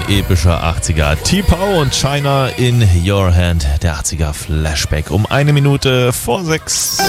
epischer 80er. T-Pow und China in Your Hand, der 80er Flashback um 1 Minute vor 6.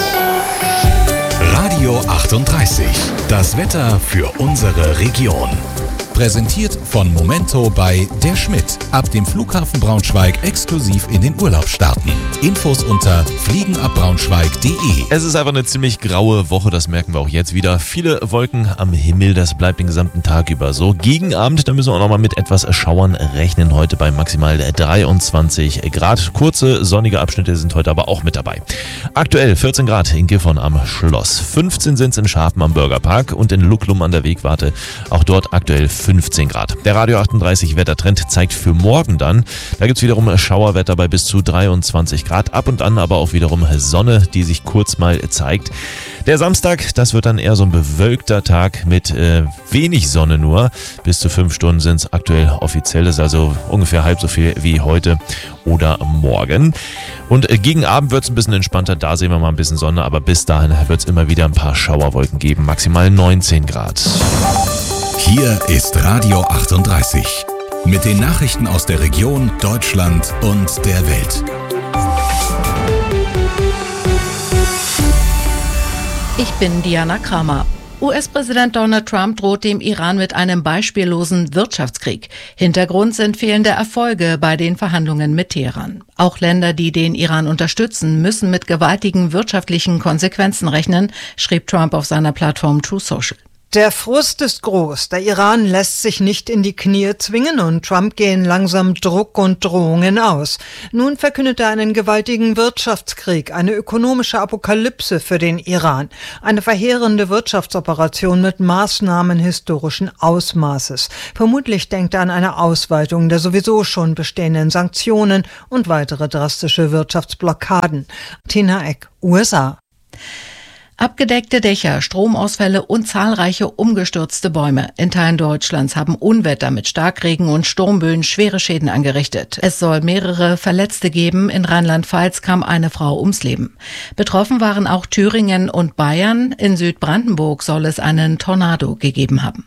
Radio 38, das Wetter für unsere Region. Präsentiert von Momento bei Der Schmidt. Ab dem Flughafen Braunschweig exklusiv in den Urlaub starten. Infos unter fliegenabbraunschweig.de. Es ist einfach eine ziemlich graue Woche, das merken wir auch jetzt wieder. Viele Wolken am Himmel, das bleibt den gesamten Tag über so. Gegen Abend, da müssen wir auch nochmal mit etwas Schauern rechnen. Heute bei maximal 23 Grad. Kurze, sonnige Abschnitte sind heute aber auch mit dabei. Aktuell 14 Grad in Gifhorn am Schloss. 15 sind es in Scharfen am Bürgerpark und in Lucklum an der Wegwarte. Auch dort aktuell 15 Grad. Der Radio 38 Wettertrend zeigt für morgen dann, da gibt es wiederum Schauerwetter bei bis zu 23 Grad, ab und an aber auch wiederum Sonne, die sich kurz mal zeigt. Der Samstag, das wird dann eher so ein bewölkter Tag mit wenig Sonne nur. Bis zu 5 Stunden sind es aktuell offiziell, ist also ungefähr halb so viel wie heute oder morgen. Und gegen Abend wird es ein bisschen entspannter, da sehen wir mal ein bisschen Sonne, aber bis dahin wird es immer wieder ein paar Schauerwolken geben, maximal 19 Grad. Hier ist Radio 38 mit den Nachrichten aus der Region, Deutschland und der Welt. Ich bin Diana Kramer. US-Präsident Donald Trump droht dem Iran mit einem beispiellosen Wirtschaftskrieg. Hintergrund sind fehlende Erfolge bei den Verhandlungen mit Teheran. Auch Länder, die den Iran unterstützen, müssen mit gewaltigen wirtschaftlichen Konsequenzen rechnen, schrieb Trump auf seiner Plattform Truth Social. Der Frust ist groß. Der Iran lässt sich nicht in die Knie zwingen und Trump gehen langsam Druck und Drohungen aus. Nun verkündet er einen gewaltigen Wirtschaftskrieg, eine ökonomische Apokalypse für den Iran. Eine verheerende Wirtschaftsoperation mit Maßnahmen historischen Ausmaßes. Vermutlich denkt er an eine Ausweitung der sowieso schon bestehenden Sanktionen und weitere drastische Wirtschaftsblockaden. Tina Eck, USA. Abgedeckte Dächer, Stromausfälle und zahlreiche umgestürzte Bäume in Teilen Deutschlands haben Unwetter mit Starkregen und Sturmböen schwere Schäden angerichtet. Es soll mehrere Verletzte geben. In Rheinland-Pfalz kam eine Frau ums Leben. Betroffen waren auch Thüringen und Bayern. In Südbrandenburg soll es einen Tornado gegeben haben.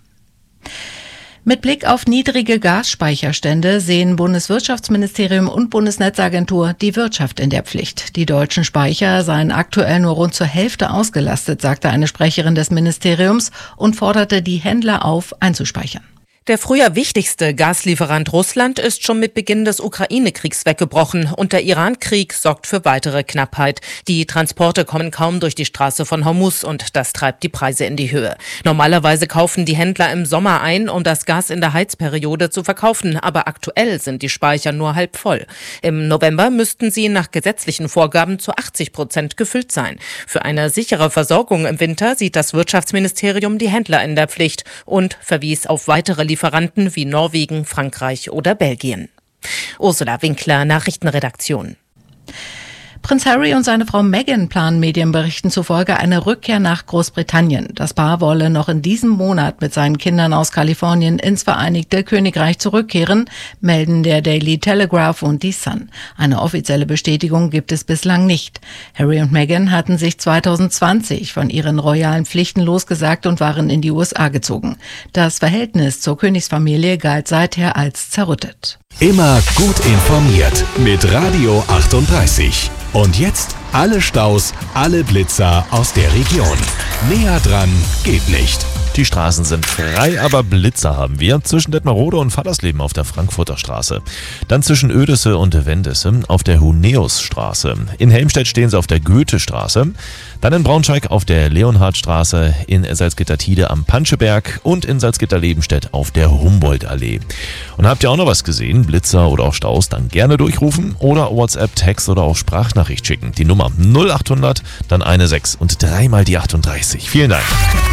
Mit Blick auf niedrige Gasspeicherstände sehen Bundeswirtschaftsministerium und Bundesnetzagentur die Wirtschaft in der Pflicht. Die deutschen Speicher seien aktuell nur rund zur Hälfte ausgelastet, sagte eine Sprecherin des Ministeriums und forderte die Händler auf, einzuspeichern. Der früher wichtigste Gaslieferant Russland ist schon mit Beginn des Ukraine-Kriegs weggebrochen und der Iran-Krieg sorgt für weitere Knappheit. Die Transporte kommen kaum durch die Straße von Hormuz und das treibt die Preise in die Höhe. Normalerweise kaufen die Händler im Sommer ein, um das Gas in der Heizperiode zu verkaufen, aber aktuell sind die Speicher nur halb voll. Im November müssten sie nach gesetzlichen Vorgaben zu 80% gefüllt sein. Für eine sichere Versorgung im Winter sieht das Wirtschaftsministerium die Händler in der Pflicht und verwies auf weitere Lieferanten wie Norwegen, Frankreich oder Belgien. Ursula Winkler, Nachrichtenredaktion. Prinz Harry und seine Frau Meghan planen Medienberichten zufolge eine Rückkehr nach Großbritannien. Das Paar wolle noch in diesem Monat mit seinen Kindern aus Kalifornien ins Vereinigte Königreich zurückkehren, melden der Daily Telegraph und die Sun. Eine offizielle Bestätigung gibt es bislang nicht. Harry und Meghan hatten sich 2020 von ihren royalen Pflichten losgesagt und waren in die USA gezogen. Das Verhältnis zur Königsfamilie galt seither als zerrüttet. Immer gut informiert mit Radio 38. Und jetzt alle Staus, alle Blitzer aus der Region. Näher dran geht nicht. Die Straßen sind frei, aber Blitzer haben wir. Zwischen Detmerode und Fallersleben auf der Frankfurter Straße. Dann zwischen Oedesse und Wendesse auf der Huneusstraße. In Helmstedt stehen sie auf der Goethestraße. Dann in Braunschweig auf der Leonhardstraße, in Salzgitter-Tide am Panscheberg und in Salzgitter-Lebenstedt auf der Humboldtallee. Und habt ihr auch noch was gesehen? Blitzer oder auch Staus? Dann gerne durchrufen oder WhatsApp, Text oder auch Sprachnachricht schicken. Die Nummer 0800, dann eine 6 und dreimal die 38. Vielen Dank.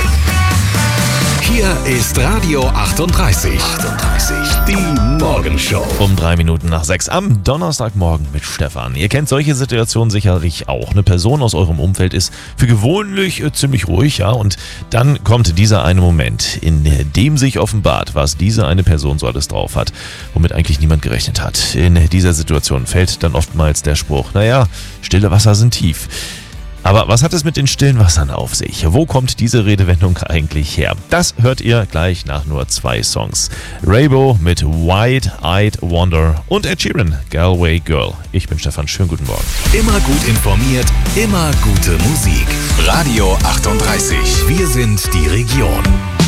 Hier ist Radio 38. Die Morgenshow. Um 3 Minuten nach 6 am Donnerstagmorgen mit Stefan. Ihr kennt solche Situationen sicherlich auch. Eine Person aus eurem Umfeld ist für gewöhnlich ziemlich ruhig, ja, und dann kommt dieser eine Moment, in dem sich offenbart, was diese eine Person so alles drauf hat, womit eigentlich niemand gerechnet hat. In dieser Situation fällt dann oftmals der Spruch, naja, stille Wasser sind tief. Aber was hat es mit den stillen Wassern auf sich? Wo kommt diese Redewendung eigentlich her? Das hört ihr gleich nach nur 2 Songs. Raybo mit Wide-Eyed Wonder und Ed Sheeran, Galway Girl. Ich bin Stefan, schönen guten Morgen. Immer gut informiert, immer gute Musik. Radio 38. Wir sind die Region.